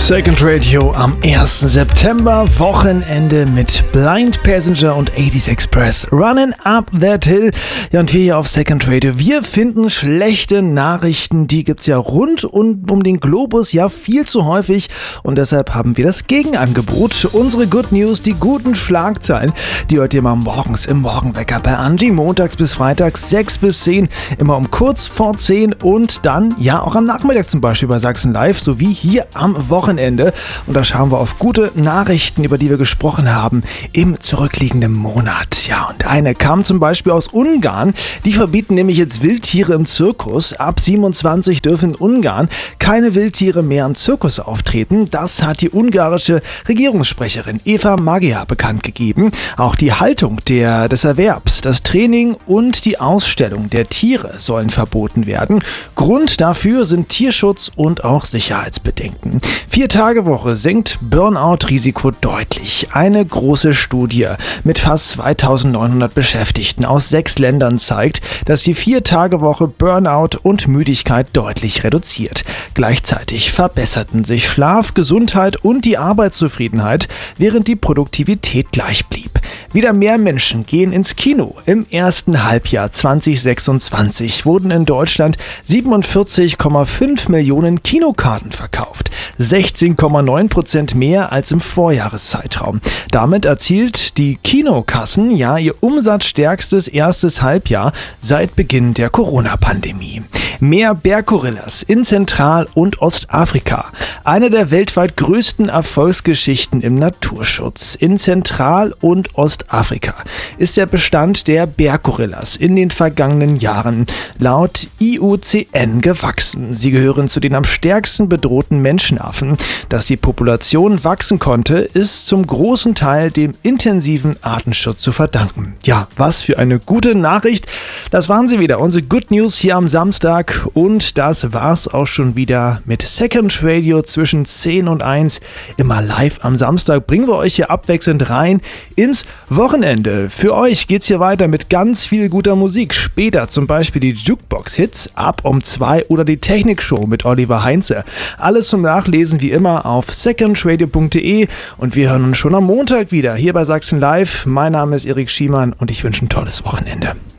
Second Radio am 1. September, Wochenende mit Blind Passenger und 80s Express, Running Up That Hill. Ja, und wir hier auf Second Radio, wir finden schlechte Nachrichten, die gibt's ja rund und um den Globus ja viel zu häufig und deshalb haben wir das Gegenangebot, unsere Good News, die guten Schlagzeilen, die hört ihr mal morgens im Morgenwecker bei Angie, montags bis freitags 6 bis 10, immer um kurz vor 10 und dann ja auch am Nachmittag zum Beispiel bei Sachsen Live, sowie hier am Wochenende. Und da schauen wir auf gute Nachrichten, über die wir gesprochen haben im zurückliegenden Monat. Ja, und eine kam zum Beispiel aus Ungarn. Die verbieten nämlich jetzt Wildtiere im Zirkus. Ab 27 dürfen in Ungarn keine Wildtiere mehr im Zirkus auftreten. Das hat die ungarische Regierungssprecherin Eva Magyar bekannt gegeben. Auch die Haltung des Erwerbs, das Training und die Ausstellung der Tiere sollen verboten werden. Grund dafür sind Tierschutz und auch Sicherheitsbedenken. 4-Tage-Woche senkt Burnout-Risiko deutlich. Eine große Studie mit fast 2900 Beschäftigten aus 6 Ländern zeigt, dass die 4-Tage-Woche Burnout und Müdigkeit deutlich reduziert. Gleichzeitig verbesserten sich Schlaf, Gesundheit und die Arbeitszufriedenheit, während die Produktivität gleich blieb. Wieder mehr Menschen gehen ins Kino. Im ersten Halbjahr 2026 wurden in Deutschland 47,5 Millionen Kinokarten verkauft. 16,9% mehr als im Vorjahreszeitraum. Damit erzielt die Kinokassen ja ihr umsatzstärkstes erstes Halbjahr seit Beginn der Corona-Pandemie. Mehr Berggorillas in Zentral- und Ostafrika. Eine der weltweit größten Erfolgsgeschichten im Naturschutz. In Zentral- und Ostafrika ist der Bestand der Berggorillas in den vergangenen Jahren laut IUCN gewachsen. Sie gehören zu den am stärksten bedrohten Menschenaffen. Dass die Population wachsen konnte, ist zum großen Teil dem intensiven Artenschutz zu verdanken. Ja, was für eine gute Nachricht. Das waren sie wieder, unsere Good News hier am Samstag. Und das war's auch schon wieder mit Second Radio zwischen 10 und 1. Immer live am Samstag bringen wir euch hier abwechselnd rein ins Wochenende. Für euch geht's hier weiter mit ganz viel guter Musik. Später zum Beispiel die Jukebox-Hits ab um 2 oder die Technikshow mit Oliver Heinze. Alles zum Nachlesen wie immer auf secondradio.de und wir hören uns schon am Montag wieder hier bei Sachsen Live. Mein Name ist Erik Schiemann und ich wünsche ein tolles Wochenende.